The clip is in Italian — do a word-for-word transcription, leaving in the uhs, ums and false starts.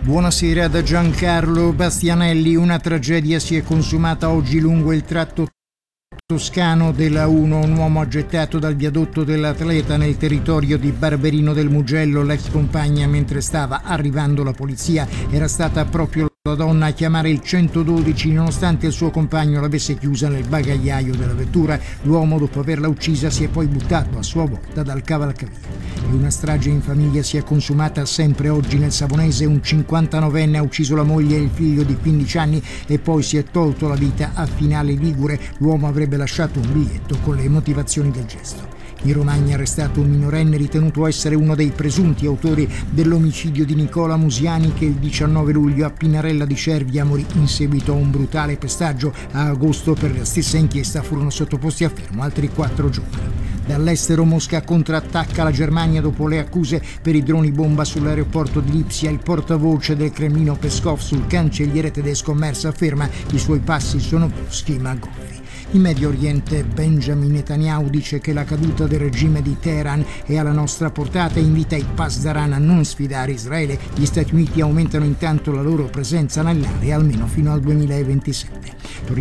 Buonasera da Giancarlo Bastianelli. Una tragedia si è consumata oggi lungo il tratto toscano della uno. Un uomo ha gettato dal viadotto dell'Atleta nel territorio di Barberino del Mugello l'ex compagna mentre stava arrivando la polizia. Era stata proprio la donna a chiamare il centododici nonostante il suo compagno l'avesse chiusa nel bagagliaio della vettura. L'uomo, dopo averla uccisa, si è poi buttato a sua volta dal cavalcavia. E una strage in famiglia si è consumata sempre oggi nel Savonese. Un cinquantanovenne ha ucciso la moglie e il figlio di quindici anni e poi si è tolto la vita a Finale Ligure. L'uomo avrebbe lasciato un biglietto con le motivazioni del gesto. In Romagna è arrestato un minorenne ritenuto essere uno dei presunti autori dell'omicidio di Nicola Musiani, che il diciannove luglio a Pinarella di Cervia morì in seguito a un brutale pestaggio. A agosto per la stessa inchiesta furono sottoposti a fermo altri quattro giovani. Dall'estero Mosca contrattacca la Germania dopo le accuse per i droni bomba sull'aeroporto di Lipsia. Il portavoce del Cremlino Peskov sul cancelliere tedesco Merz afferma i suoi passi sono bruschi ma goffi. In Medio Oriente Benjamin Netanyahu dice che la caduta del regime di Teheran è alla nostra portata e invita i Pasdaran a non sfidare Israele. Gli Stati Uniti aumentano intanto la loro presenza nell'area almeno fino al duemilaventisette.